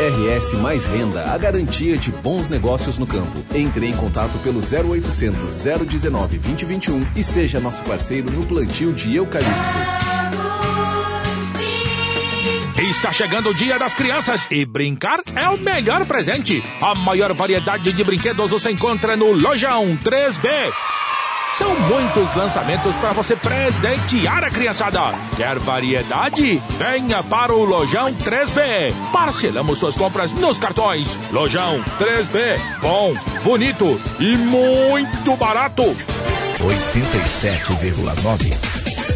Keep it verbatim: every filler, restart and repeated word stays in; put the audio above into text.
R S Mais Renda, a garantia de bons negócios no campo. Entre em contato pelo zero oitocentos, zero dezenove, vinte, vinte e um e seja nosso parceiro no plantio de eucalipto. Está chegando o Dia das Crianças e brincar é o melhor presente. A maior variedade de brinquedos você encontra no Lojão três B. São muitos lançamentos para você presentear a criançada. Quer variedade? Venha para o Lojão três B. Parcelamos suas compras nos cartões. Lojão três B. Bom, bonito e muito barato. oitenta e sete vírgula nove